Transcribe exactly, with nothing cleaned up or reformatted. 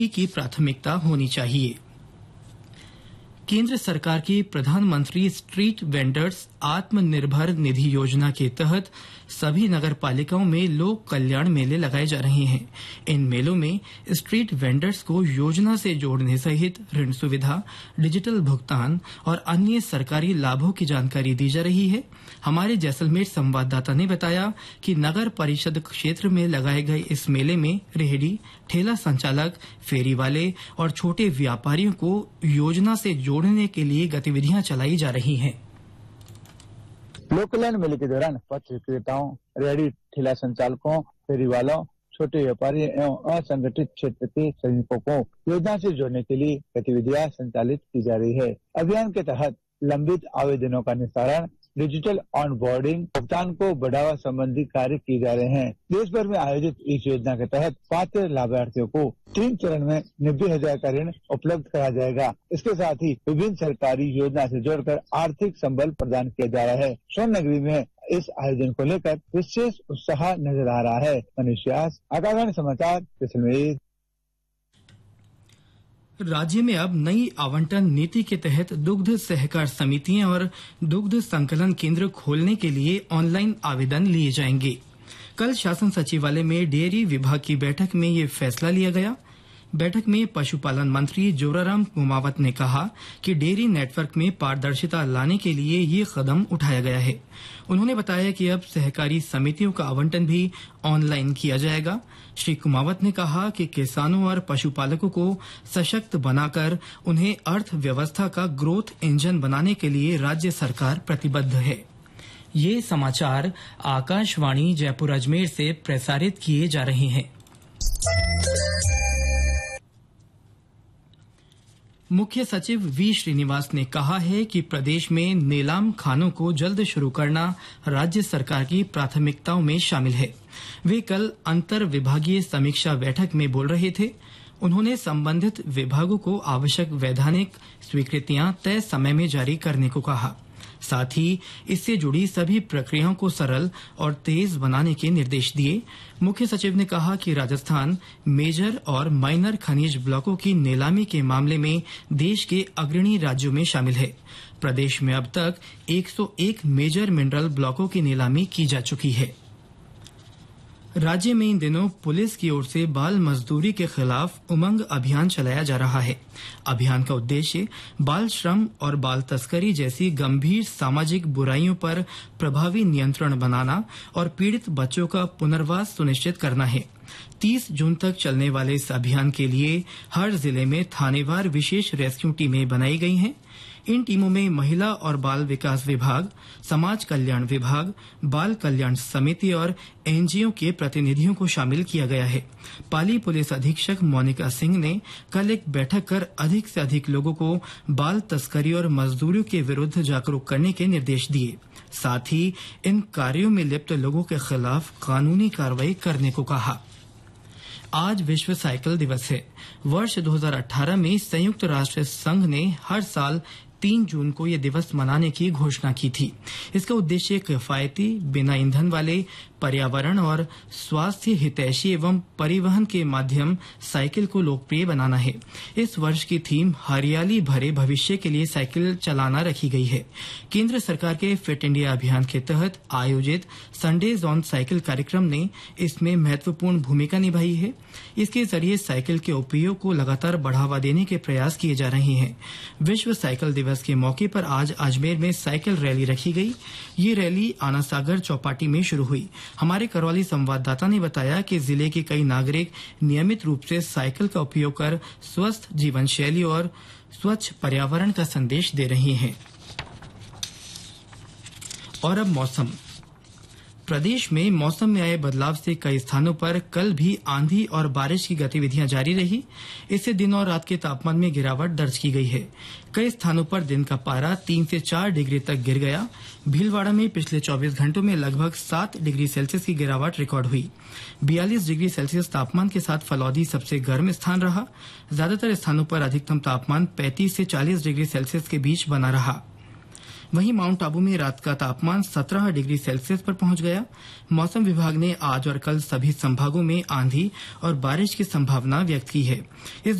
की प्राथमिकता होनी चाहिए। केंद्र सरकार की प्रधानमंत्री स्ट्रीट वेंडर्स आत्मनिर्भर निधि योजना के तहत सभी नगर पालिकाओं में लोक कल्याण मेले लगाए जा रहे हैं। इन मेलों में स्ट्रीट वेंडर्स को योजना से जोड़ने सहित ऋण सुविधा, डिजिटल भुगतान और अन्य सरकारी लाभों की जानकारी दी जा रही है। हमारे जैसलमेर संवाददाता ने बताया कि नगर परिषद क्षेत्र में लगाए गए इस मेले में रेहड़ी, ठेला संचालक, फेरी वाले और छोटे व्यापारियों को योजना से जोड़ने के लिए गतिविधियां चलाई जा रही हैं। लोक कल्याण मेले के दौरान पथ विक्रेताओं, रेहड़ी ठेला संचालकों, फेरी वालों, छोटे व्यापारी एवं असंगठित क्षेत्र के श्रमिकों को योजना से जोड़ने के लिए गतिविधियां संचालित की जा रही है। अभियान के तहत लंबित आवेदनों का निस्तारण, डिजिटल ऑन बोर्डिंग, भुगतान को बढ़ावा संबंधी कार्य किए जा रहे हैं। देश भर में आयोजित इस योजना के तहत पात्र लाभार्थियों को तीन चरण में नब्बे हजार का ऋण उपलब्ध कराया जाएगा। इसके साथ ही विभिन्न सरकारी योजना से जोड़कर आर्थिक संबल प्रदान किया जा रहा है। स्वर्ण नगरी में इस आयोजन को लेकर विशेष उत्साह नजर आ रहा है। मनीष व्यास, आकाशवाणी समाचार, जैसलमेर। राज्य में अब नई आवंटन नीति के तहत दुग्ध सहकार समितियां और दुग्ध संकलन केंद्र खोलने के लिए ऑनलाइन आवेदन लिए जाएंगे। कल शासन सचिवालय में डेयरी विभाग की बैठक में ये फैसला लिया गया। बैठक में पशुपालन मंत्री जोराराम कुमावत ने कहा कि डेयरी नेटवर्क में पारदर्शिता लाने के लिए ये कदम उठाया गया है। उन्होंने बताया कि अब सहकारी समितियों का आवंटन भी ऑनलाइन किया जाएगा। श्री कुमावत ने कहा कि किसानों और पशुपालकों को सशक्त बनाकर उन्हें अर्थव्यवस्था का ग्रोथ इंजन बनाने के लिए राज्य सरकार प्रतिबद्ध है। ये समाचार आकाशवाणी जयपुर अजमेर से प्रसारित किए जा रहे हैं। मुख्य सचिव वी श्रीनिवास ने कहा है कि प्रदेश में नीलाम खानों को जल्द शुरू करना राज्य सरकार की प्राथमिकताओं में शामिल है। वे कल अंतर विभागीय समीक्षा बैठक में बोल रहे थे। उन्होंने संबंधित विभागों को आवश्यक वैधानिक स्वीकृतियां तय समय में जारी करने को कहा। साथ ही इससे जुड़ी सभी प्रक्रियाओं को सरल और तेज बनाने के निर्देश दिए। मुख्य सचिव ने कहा कि राजस्थान मेजर और माइनर खनिज ब्लॉकों की नीलामी के मामले में देश के अग्रणी राज्यों में शामिल है। प्रदेश में अब तक एक सौ एक मेजर मिनरल ब्लॉकों की नीलामी की जा चुकी है। राज्य में इन दिनों पुलिस की ओर से बाल मजदूरी के खिलाफ उमंग अभियान चलाया जा रहा है। अभियान का उद्देश्य बाल श्रम और बाल तस्करी जैसी गंभीर सामाजिक बुराइयों पर प्रभावी नियंत्रण बनाना और पीड़ित बच्चों का पुनर्वास सुनिश्चित करना है। तीस जून तक चलने वाले इस अभियान के लिए हर जिले में थानेवार विशेष रेस्क्यू टीमें बनाई गई हैं। इन टीमों में महिला और बाल विकास विभाग, समाज कल्याण विभाग, बाल कल्याण समिति और एनजीओ के प्रतिनिधियों को शामिल किया गया है। पाली पुलिस अधीक्षक मोनिका सिंह ने कल एक बैठक कर अधिक से अधिक लोगों को बाल तस्करी और मजदूरी के विरुद्ध जागरूक करने के निर्देश दिए। साथ ही इन कार्यों में लिप्त लोगों के खिलाफ कानूनी कार्रवाई करने को कहा। आज विश्व साइकिल दिवस है। वर्ष दो हज़ार अठारह में संयुक्त राष्ट्र संघ ने हर साल तीन जून को यह दिवस मनाने की घोषणा की थी। इसका उद्देश्य किफायती, बिना ईंधन वाले, पर्यावरण और स्वास्थ्य हितैषी एवं परिवहन के माध्यम साइकिल को लोकप्रिय बनाना है। इस वर्ष की थीम हरियाली भरे भविष्य के लिए साइकिल चलाना रखी गई है। केंद्र सरकार के फिट इंडिया अभियान के तहत आयोजित संडेज ऑन साइकिल कार्यक्रम ने इसमें महत्वपूर्ण भूमिका निभाई है। इसके जरिए साइकिल के उपयोग को लगातार बढ़ावा देने के प्रयास किए जा रहे हैं। विश्व साइकिल दिवस के मौके पर आज अजमेर में साइकिल रैली रखी गई। ये रैली आना सागर चौपाटी में शुरू हुई। हमारे करौली संवाददाता ने बताया कि जिले के कई नागरिक नियमित रूप से साइकिल का उपयोग कर स्वस्थ जीवन शैली और स्वच्छ पर्यावरण का संदेश दे रहे हैं। और अब मौसम। प्रदेश में मौसम में आए बदलाव से कई स्थानों पर कल भी आंधी और बारिश की गतिविधियां जारी रही। इससे दिन और रात के तापमान में गिरावट दर्ज की गई है। कई स्थानों पर दिन का पारा तीन से चार डिग्री तक गिर गया। भीलवाड़ा में पिछले चौबीस घंटों में लगभग सात डिग्री सेल्सियस की गिरावट रिकॉर्ड हुई। बयालीस डिग्री सेल्सियस तापमान के साथ फलौदी सबसे गर्म स्थान रहा। ज्यादातर स्थानों पर अधिकतम तापमान पैंतीस से चालीस डिग्री सेल्सियस के बीच बना रहा। वहीं माउंट आबू में रात का तापमान सत्रह डिग्री सेल्सियस पर पहुंच गया। मौसम विभाग ने आज और कल सभी संभागों में आंधी और बारिश की संभावना व्यक्त की है। इस